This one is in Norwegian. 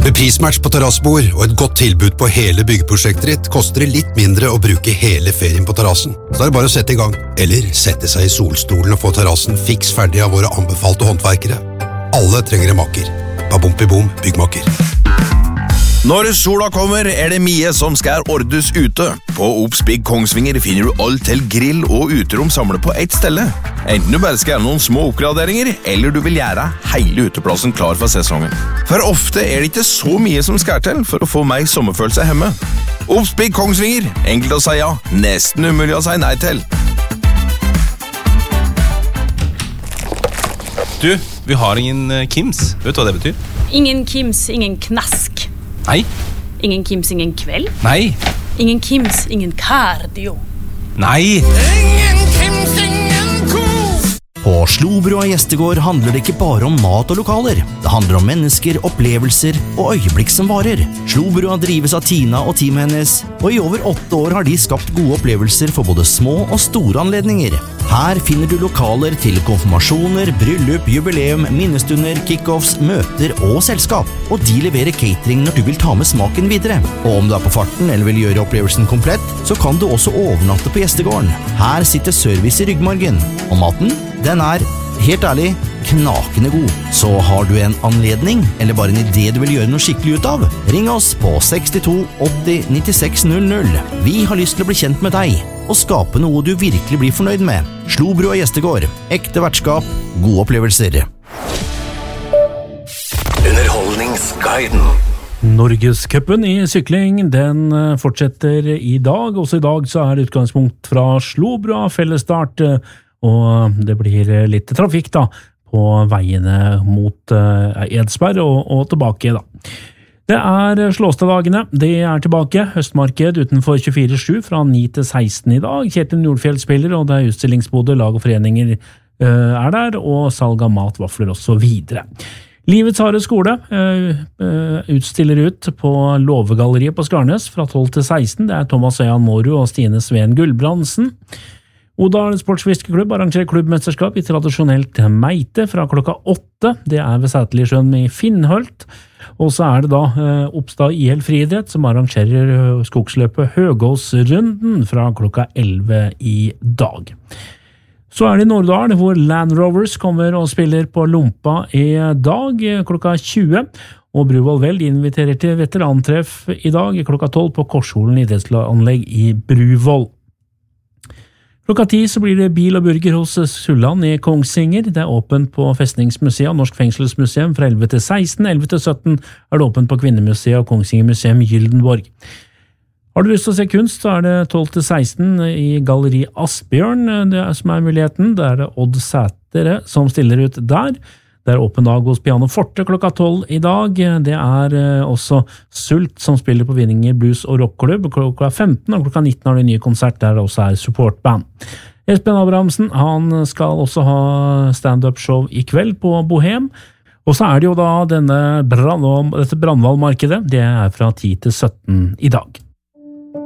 Med prismatch på terrassebord og et godt tilbud på hele byggeprosjektet ditt, koster det litt mindre å bruke hele ferien på terrassen. Så er det bare å sette i gang, eller sette seg i solstolen og få terrassen fiks ferdig av våre anbefalte håndverkere. Alle trenger en makker. Babompi-bom, byggmakker. Når sola kommer, det mye som skal ordes ute. På Obs Big Kongsvinger finner du alt til grill og uterom samlet på ett stelle. Enten du bare skal gjøre noen små oppgraderinger, eller du vil gjøre hele uteplassen klar for sesongen. For ofte det ikke så mye som skal til for å få meg sommerfølelse hjemme. Obs Big Kongsvinger, enkelt å si ja, nesten umulig å si nei til. Du, vi har ingen Kims. Vet du hva det betyr? Ingen Kims, ingen knask. Nei. Ingen Kims, ingen kveld. Nei. Ingen Kims, ingen cardio. Nei. Ingen Kims, ingen kos. På Slobrua gjestegård handler det ikke bare om mat og lokaler. Det handler om mennesker, opplevelser og øyeblikk som varer. Slobrua drives av Tina og teamet hennes, og i over 8 år har de skapt gode opplevelser for både små og store anledninger. Her finner du lokaler til konfirmasjoner, bryllup, jubileum, minnestunder, kickoffs, møter og selskap. Og de leverer catering når du vil ta med smaken videre. Og om du på farten eller vil gjøre opplevelsen komplett, så kan du også overnatte på gjestegården. Her sitter service i ryggmargen. Og maten, den helt ærlig, knakende god. Så har du en anledning, eller bare en idé du vil gjøre noe skikkelig ut av, ring oss på 62 80 96 00. Vi har lyst til å bli kjent med deg, og skape noe du virkelig blir fornøyd med. Slobrua gjestegård, ekte vertskap, gode opplevelser. Underholdningsguiden. Norgescupen i sykling, den fortsetter i dag. Også i dag så det utgangspunkt fra Slobrua, fellesstart, og det blir litt trafikk da, på veiene mot Edsberg og tilbake da. Det Slåstadagene, de tilbake, høstmarked utenfor 24/7 fra 9 til 16 i dag. Kjetil Nordfjell spiller, og det utstillingsboder, lag og foreninger der, og salg av mat, vafler og så videre. Livets harde skole utstiller ut på Låvegalleriet på Skarnes fra 12 til 16. Det Thomas Øyan Mårud og Stine Sveen Gullbrandsen. Odal Sportsfiskeklubb arrangerer klubbmesterskap i tradisjonelt meite fra klokka 8. Det ved Sæterlisjøen i Finnhølt. Og så det da Oppstad IL Friidrett som arrangerer skogsløpet Høgåsrunden fra klokka 11 i dag. Så det i Norddal, hvor Land Rovers kommer og spiller på Lompa i dag klokka 20. Og Bruvoll Veld inviterer til veterantreff i dag klokka 12 på Korsholen idrettsanlegg i Bruvoll. Klokka 10 så blir det bil og burger hos Sulland i Kongsvinger. Det åpent på Festningsmuseet og Norsk Fengselsmuseum fra 11 til 16. 11 til 17 det åpent på Kvinnemuseet og Kongsvinger Museum Gyldenborg. Har du lyst til å se kunst, så det 12 til 16 i Galleri Asbjørn det som muligheten. Det det Odd Sætere som stiller ut der. Det åpen dag hos Piano Forte klokka 12 i dag. Det også Sult som spiller på Vinninger Blues og Rockklubb klokka 15, og klokka 19 har de nye konsert der det også supportband. Espen Abrahamsen, han skal også ha stand-up show i kveld på Bohem. Og så det jo da dette Brandvalmarkedet, det fra 10 til 17 i dag.